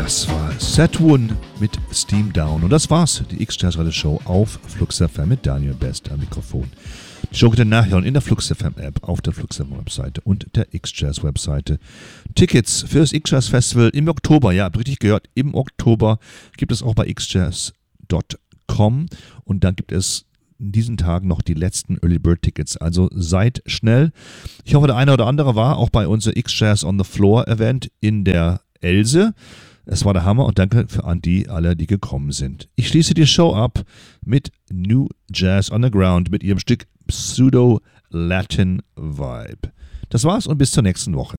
Das war Saturn mit Steam Down. Und das war's, die X-Jazz Radio Show auf Flux FM mit Daniel Best am Mikrofon. Die Show könnt ihr nachhören in der Flux FM App, auf der Flux FM Webseite und der X-Jazz Webseite. Tickets für das X-Jazz Festival im Oktober, ja, habt richtig gehört, im Oktober gibt es auch bei xjazz.com und dann gibt es in diesen Tagen noch die letzten Early Bird Tickets. Also seid schnell. Ich hoffe, der eine oder andere war auch bei unserem X-Jazz on the Floor Event in der Else. Es war der Hammer und danke an alle, die gekommen sind. Ich schließe die Show ab mit New Jazz on the Ground mit ihrem Stück Pseudo Latin Vibe. Das war's und bis zur nächsten Woche.